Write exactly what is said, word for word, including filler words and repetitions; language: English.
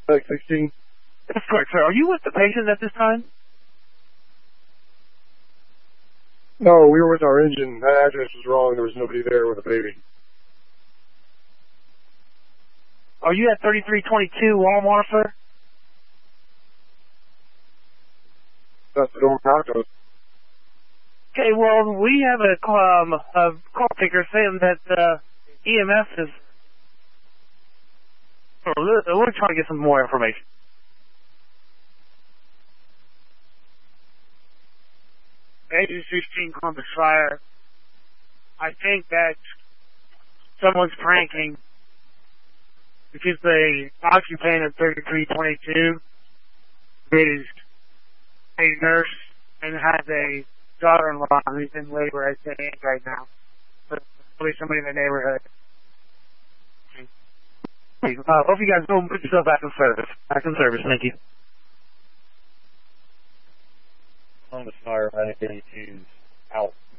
like sixteen. That's correct, sir. Are you with the patient at this time? No, we were with our engine. That address was wrong. There was nobody there with a baby. Are you at thirty-three twenty-two Walmart, sir? That's the door knocked. Okay, well, we have a, um, a call taker saying that uh, E M S is... Oh, we're trying to get some more information. Agent sixteen Columbus Fire. I think that someone's pranking because the occupant of thirty-three twenty-two is a nurse and has a daughter-in-law who's in labor at the age right now. But probably somebody in the neighborhood. Uh, hope you guys go and put yourself back in service. Back in service, thank you. Columbus Fire, nine eighty-two out.